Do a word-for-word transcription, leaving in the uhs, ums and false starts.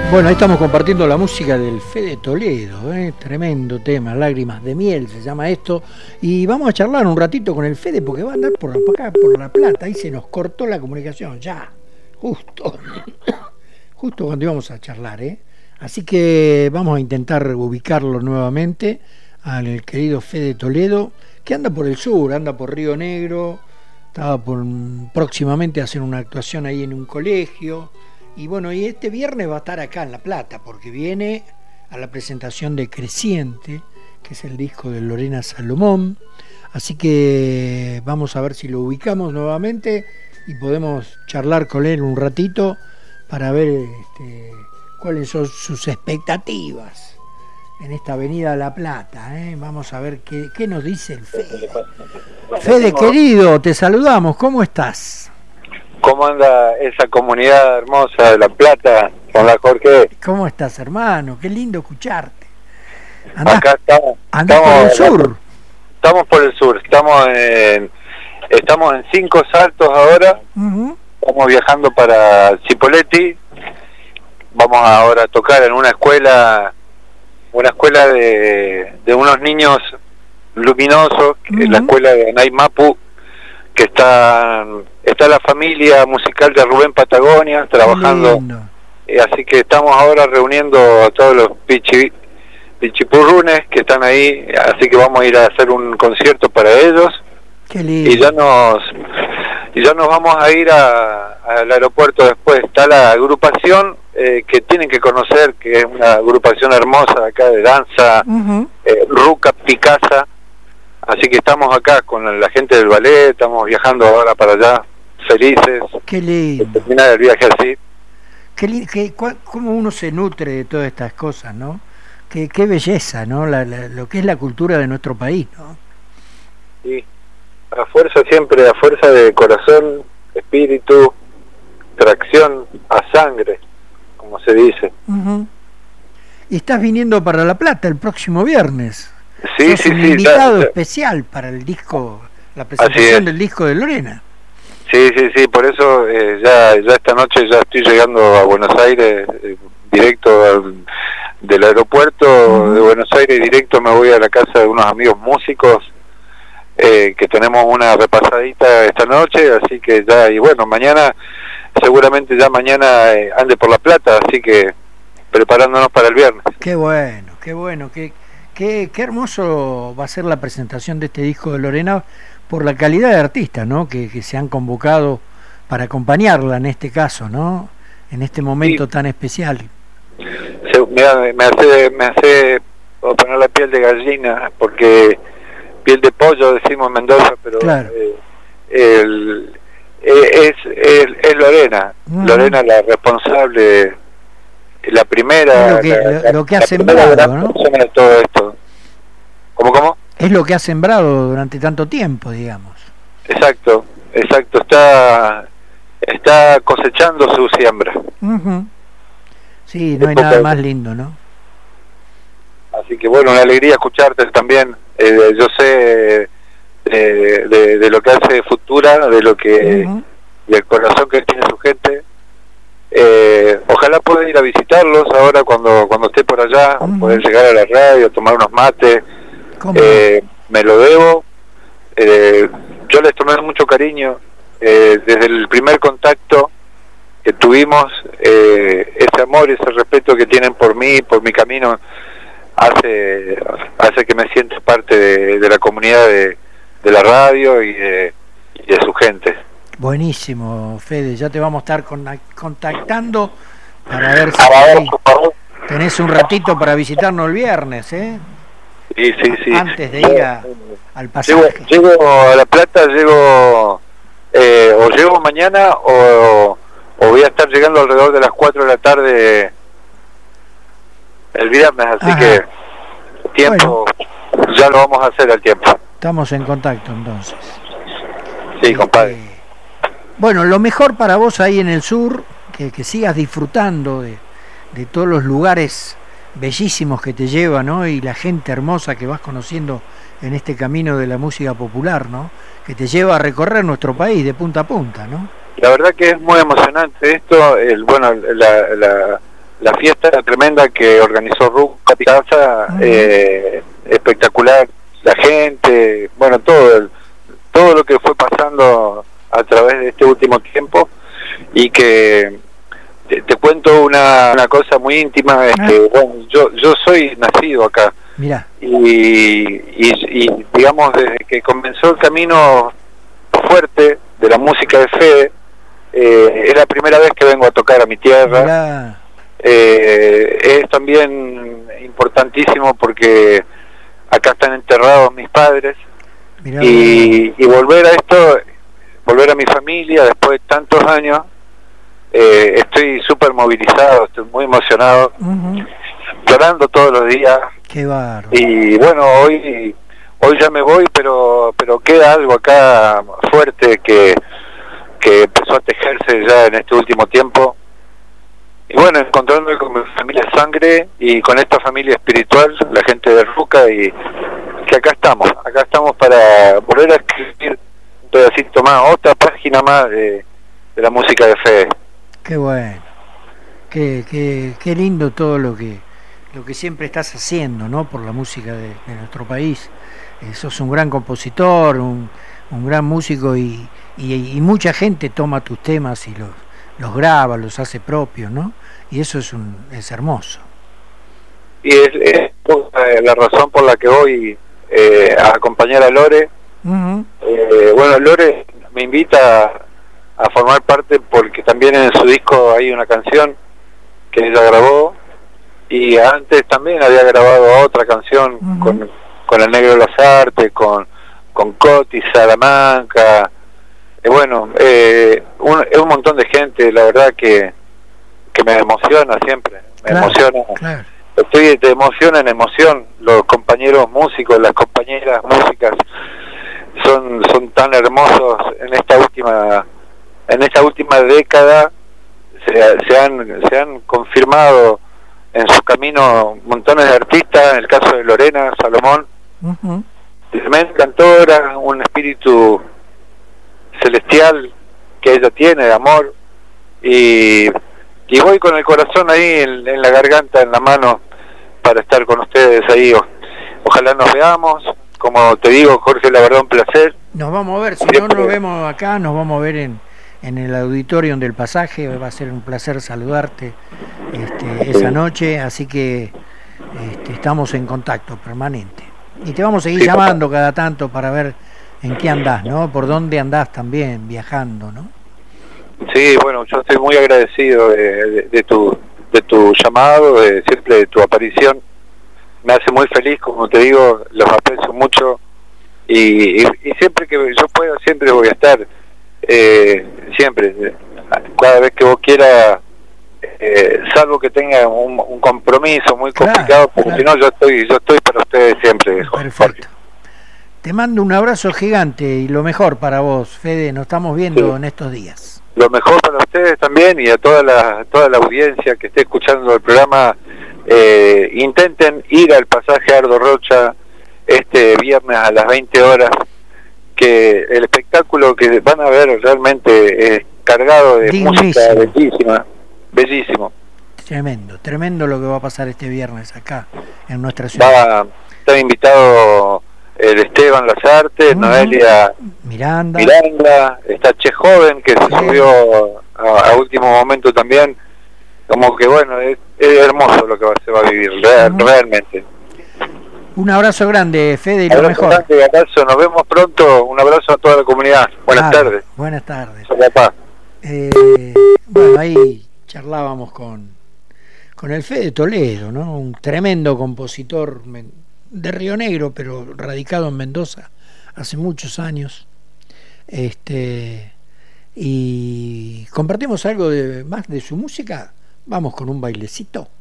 Bueno, ahí estamos compartiendo la música del Fede Toledo, ¿eh? Tremendo tema, Lágrimas de Miel se llama esto, y vamos a charlar un ratito con el Fede porque va a andar por acá, por La Plata, ahí se nos cortó la comunicación, ya, justo, justo cuando íbamos a charlar, ¿eh? Así que vamos a intentar ubicarlo nuevamente al querido Fede Toledo, que anda por el sur, anda por Río Negro, estaba por próximamente a hacer una actuación ahí en un colegio. Y bueno, y este viernes va a estar acá en La Plata, porque viene a la presentación de Creciente, que es el disco de Lorena Salomón. Así que vamos a ver si lo ubicamos nuevamente y podemos charlar con él un ratito para ver este, cuáles son sus expectativas en esta avenida La Plata, ¿eh? Vamos a ver qué, qué nos dice el Fede. Fede, querido, te saludamos, ¿cómo estás? ¿Cómo anda esa comunidad hermosa de La Plata? Hola, Jorge. ¿Cómo estás, hermano? Qué lindo escucharte. Andás, Acá estamos. ¿Andás estamos por el sur? Estamos por el sur. Estamos en, estamos en Cinco Saltos ahora. Uh-huh. Estamos viajando para Cipolletti. Vamos ahora a tocar en una escuela, una escuela de, de unos niños luminosos, uh-huh. La escuela de Anay Mapu, que está, está la familia musical de Rubén Patagonia trabajando, eh, así que estamos ahora reuniendo a todos los pichi, pichipurrunes que están ahí, así que vamos a ir a hacer un concierto para ellos. Qué lindo. Y ya nos y ya nos vamos a ir a, al aeropuerto después. Está la agrupación eh, que tienen que conocer, que es una agrupación hermosa acá de danza, uh-huh. eh, Ruca Picasa. Así que estamos acá con la gente del ballet, estamos viajando ahora para allá, felices. Qué lindo. De terminar el viaje así. Qué lindo, qué, cómo uno se nutre de todas estas cosas, ¿no? Qué, qué belleza, ¿no? La, la, lo que es la cultura de nuestro país, ¿no? Sí, a fuerza siempre, a fuerza de corazón, espíritu, tracción, a sangre, como se dice. Uh-huh. Y estás viniendo para La Plata el próximo viernes. Sí, Sos sí, un sí, invitado ya, ya. especial para el disco, la presentación del disco de Lorena. Sí, sí, sí, por eso eh, ya ya esta noche ya estoy llegando a Buenos Aires, eh, directo al, del aeropuerto uh-huh. de Buenos Aires, directo me voy a la casa de unos amigos músicos, eh, que tenemos una repasadita esta noche, así que ya, y bueno, mañana, seguramente ya mañana eh, ande por La Plata, así que preparándonos para el viernes. Qué bueno, qué bueno, qué... Qué, qué hermoso va a ser la presentación de este disco de Lorena por la calidad de artistas, ¿no? Que, que se han convocado para acompañarla en este caso, ¿no? En este momento sí. tan especial. Se, me, me hace me hace poner la piel de gallina, porque piel de pollo decimos en Mendoza, pero claro. eh, el, es, es, es Lorena, uh-huh. Lorena la responsable. La primera, es lo que, la, lo, lo que ha la sembrado, ¿no? De todo esto. ¿Cómo, cómo? Es lo que ha sembrado durante tanto tiempo, digamos. Exacto, exacto. Está está cosechando su siembra. Uh-huh. Sí, no hay nada de... más lindo, ¿no? Así que bueno, una alegría escucharte también. Eh, yo sé de, de, de lo que hace Futura, de lo que uh-huh. del corazón que tiene su gente. Eh, ojalá pueda ir a visitarlos ahora cuando cuando esté por allá, uh-huh. poder llegar a la radio, tomar unos mates. Eh, me lo debo. Eh, yo les tomé mucho cariño eh, desde el primer contacto que tuvimos. Eh, ese amor, ese respeto que tienen por mí, por mi camino, hace hace que me sienta parte de, de la comunidad de, de la radio y de, y de su gente. Buenísimo, Fede, ya te vamos a estar con, contactando para ver si a ver, tenés un ratito para visitarnos el viernes, ¿eh? Sí, sí, sí. Antes de ir a, al pasaje. Llego, llego a La Plata, llego, eh, o llego mañana o, o voy a estar llegando alrededor de las cuatro de la tarde el viernes, así Ajá. que tiempo, bueno. ya lo vamos a hacer al tiempo. Estamos en contacto entonces. Sí, compadre. Eh, Bueno, lo mejor para vos ahí en el sur, que, que sigas disfrutando de, de todos los lugares bellísimos que te llevan, ¿no? Y la gente hermosa que vas conociendo en este camino de la música popular, ¿no? Que te lleva a recorrer nuestro país de punta a punta, ¿no? La verdad que es muy emocionante esto, el bueno, la, la, la fiesta tremenda que organizó Ruca Picanza, uh-huh. eh, espectacular, la gente, bueno, todo el, todo lo que fue pasando a través de este último tiempo, y que te, te cuento una, una cosa muy íntima, es que bueno, yo yo soy nacido acá. Mirá. Y, y, y digamos, desde que comenzó el camino fuerte de la música de Fede, eh, es la primera vez que vengo a tocar a mi tierra. Eh, es también importantísimo porque acá están enterrados mis padres. y, y volver a esto, volver a mi familia después de tantos años, eh, estoy súper movilizado, estoy muy emocionado, uh-huh. llorando todos los días. Qué bárbaro. Y bueno, hoy hoy ya me voy, pero pero queda algo acá fuerte que que empezó a tejerse ya en este último tiempo. Y bueno, encontrándome con mi familia de sangre y con esta familia espiritual, la gente de Ruca, y que acá estamos, acá estamos para volver a escribir un pedacito más, otra página más de, de la música de Fede. Qué bueno, qué, qué, qué lindo todo lo que lo que siempre estás haciendo, ¿no? Por la música de, de nuestro país. Eh, sos un gran compositor, un, un gran músico, y, y, y mucha gente toma tus temas y los los graba, los hace propios, ¿no? Y eso es un es hermoso. Y es, es la razón por la que voy eh, a acompañar a Lore. Uh-huh. eh, bueno, Lore me invita a, a formar parte porque también en su disco hay una canción que ella grabó, y antes también había grabado otra canción uh-huh. con, con el Negro Lazarte, con, con Coti, Salamanca. Eh, bueno, eh, un, es un montón de gente, la verdad que que me emociona siempre, me claro, emociona, claro. Estoy de emoción en emoción. Los compañeros músicos, las compañeras músicas son son tan hermosos en esta última en esta última década. Se, se han se han confirmado en su camino montones de artistas. En el caso de Lorena Salomón, uh-huh. tremenda cantora, un espíritu celestial que ella tiene, de amor, y, y voy con el corazón ahí en, en la garganta, en la mano, para estar con ustedes ahí. O, ojalá nos veamos, como te digo, Jorge, la verdad un placer. Nos vamos a ver, si Siempre. no nos vemos acá, nos vamos a ver en, en el auditorio del Pasaje. Va a ser un placer saludarte este, esa noche, así que este, estamos en contacto permanente, y te vamos a seguir sí, llamando papá. cada tanto para ver en qué andás, ¿no? Por dónde andás también, viajando, ¿no? Sí, bueno, yo estoy muy agradecido de, de, de tu de tu llamado, de siempre de tu aparición. Me hace muy feliz, como te digo, los aprecio mucho, y, y, y siempre que yo pueda, siempre voy a estar, eh, siempre, cada vez que vos quieras, eh, salvo que tenga un, un compromiso muy complicado, claro, porque claro. si no, yo estoy yo estoy para ustedes siempre. Perfecto. Jorge. Te mando un abrazo gigante y lo mejor para vos, Fede. Nos estamos viendo sí. en estos días. Lo mejor para ustedes también, y a toda la toda la audiencia que esté escuchando el programa. Eh, intenten ir al Pasaje Ardo Rocha este viernes a las veinte horas, que el espectáculo que van a ver realmente es cargado de Dignísimo. música bellísima, bellísimo. Tremendo, tremendo lo que va a pasar este viernes acá en nuestra ciudad. Va, está invitado el Esteban Lazarte, uh-huh. Noelia Miranda. Miranda, está Che Joven, que sí. se subió a, a último momento también. Como que bueno, es, es hermoso lo que va, se va a vivir, real, uh-huh. realmente. Un abrazo grande, Fede, y un lo mejor. Grande, abrazo, nos vemos pronto, un abrazo a toda la comunidad. Buenas claro, tardes. Buenas tardes. Papá. Eh, bueno, ahí charlábamos con, con el Fede Toledo, ¿no? Un tremendo compositor de Río Negro, pero radicado en Mendoza hace muchos años. Este, y compartimos algo de, más de su música. Vamos con un bailecito.